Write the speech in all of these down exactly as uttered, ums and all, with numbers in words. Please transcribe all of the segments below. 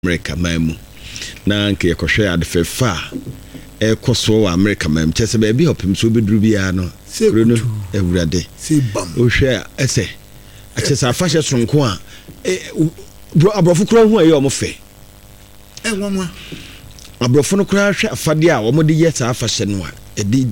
America mamu na nke yɛkɔhwɛ adefefa e kɔso wɔ America mam kyɛ sɛ baabi hopim so beduru bia no kuro no awurade o hwɛ ɛsɛ akyɛ sɛ afahyɛ sonko a abrɔfo kura hu ayɛ ɔmo fɛ e nwanwa abrɔfo no kura hwɛ afade a ɔmo de yɛ saa afahyɛ no a ɛde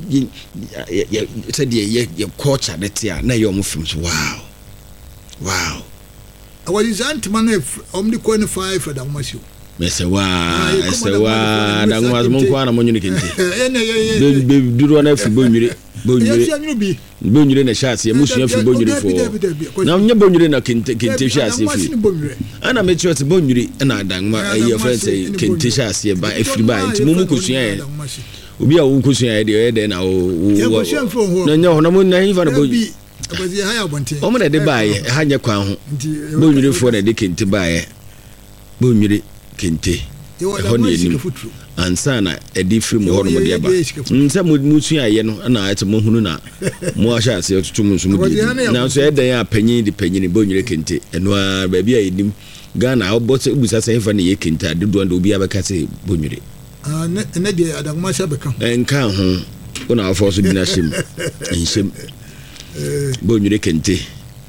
sɛ de yɛ yɛ culture de te a na yɛ ɔmo fam so wow wow awali zantima na ɔmo de kɔ ne five for da mo masio mesewa mesewa da ngwa mo kwa na mo nyune kente be duro na fi bonwire bonwire bonwire na shase mo sua fi bonwire fo na nya bonwire na kente kente shase fi ana me trust bonwire na da ngwa e friend say kente shase ba efiri ba nti mo mo kosua ye obi a wo kosua ye de de na wo na nya ho na mo na hifa na bonwire abazi ha ya bonte o mo na de ba ye ha nya kwan ho bonwire fo na de kente ba ye bonwire kente ho ne enim ansa na edi free mo hono mo de ba nsa mo musu aye no na ate mo hunu na mo ahya ase otutu mo nso mo de na so e dan a panyin de panyin bonwire kente eno a ba bia edim Ghana obose ubusa se fa ne ye kente adedo ndo obi abeka se bonwire ah ne de adagma sha beka enka ho ona afo so bina shim enshim bonwire kente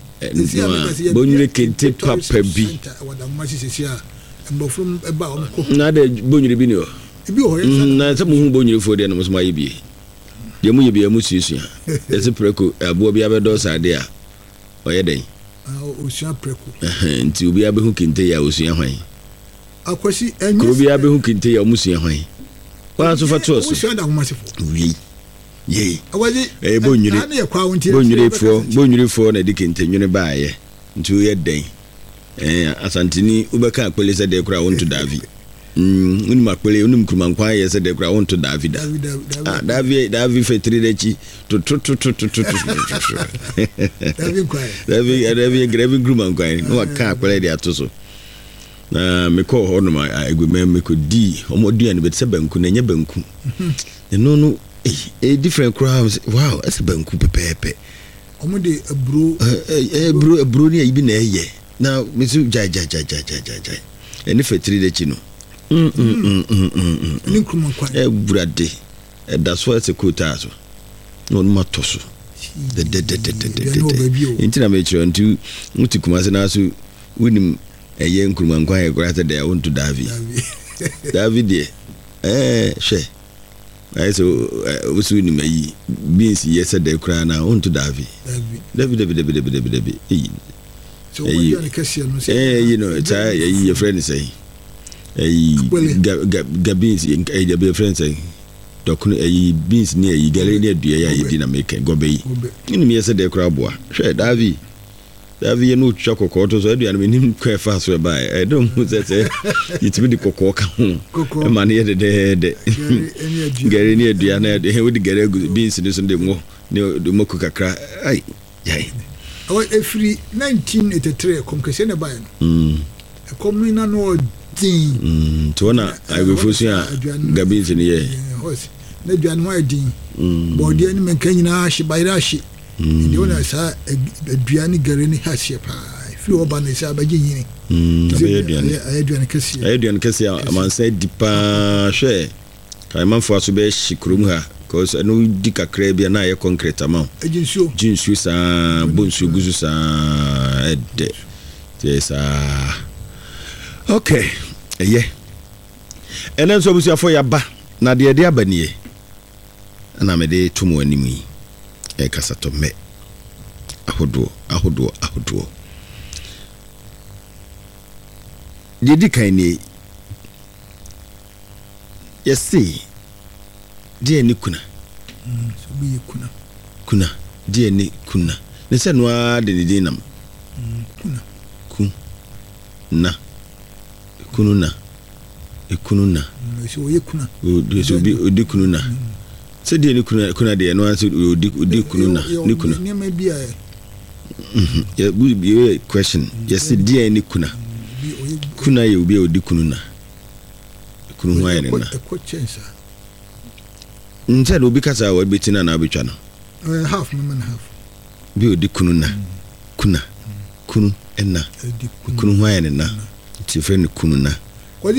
no bonwire kente papa bi adagma sisi a mbofum eba omko na de bonwire bi ne o bi o na se mo hu bonwire fo de no mo aye bi de mo ye bi amu susu a se preko abo bi abedo sade a oye den ah osua preko eh nti obi abehu kente ya osua hwan akwasi enye kro bi abehu kente ya omusua hwan wa so fa to so osua da homasefo wi ye awadi eh bonwire bonwire fo bonwire fo na de kente nwene baaye nti o ye den eh asantini ubeka akpele se de kura wonto Davi mm uni makpele uni mkrumankwa ye se de kura wonto Davi ah Davi Davi fe three dechi to to to to to to Davi kwa Davi Davi grave mkrumankwa no aka akpele de atoso na meko ho no ma egweme meko di omodua ne betse banku na nya banku no no eh different crowds wow ese banku pepepe omode abro eh abro abro ni ibi na eye na misu jai jai jai jai jai jai eni fetri de chi no mm mm mm mm ni kruma kwa e brade e da so ese kota so no ma toso de de de de de intina me chiro ntu muti kuma se na so wonim eye nkruma nkwa e kora te de wonto Davi Davi de eh hwe ai so usu ni mayi beans yesa de kora na wonto Davi Davi Davi Davi Davi Davi Davi eh so what you are eh you know it's a your friend say eh gabins eh your friend say dokunu eh beans ni eh gale ni adua ya yedi na make gobe yi ni me yesa de kora boa hwe Davi Davi no twa kokko to so adua na nim kwa fa so ba eh don mu say say yitimi di kokko ka ho e ma ne de de de gare ni adua na de we di gare beans ni so de mo de mo kakra ai yai awa efri nineteen eighty-three komkese ne bae mm e komina no din mm to na I go fosu a gabins ne ye hos na duan ho din body ani menka nyina hye bayra hye ndi ona sa aduan gare ni hye pa fi oba ne sa baje nyini mm aduan aduan kesi aduan kesi man say dipa hwe kai man fo aso be hikrum ha cause no di kakra bia na ye concrete amount ejinsuo jinsuo sa bonsuo guzu sa ede yes ah okay eye enen so busu afọ ya ba na de de abanie na me de tumu anim yi e kasa to me ahodo ahodo ahodo de di kan ni yesi die ni kuna mm so bi kuna kuna die ni kuna ne se no a de de nam mm kuna ku na kunu na e kunu na so ye kuna o de so bi o di kunu na se die ni kuna kuna de no an so o di o di kunu na ni kuna ni ma bia mhm ya bu bi question yes die ni kuna kuna ye obi o di kunu na kunu ho ayi na ko chensa nse do bi kasa wa betina na abetwa no eh half me man half bi o di kunu na kuna kunu enna kunu ho ayi na ti friend kunu na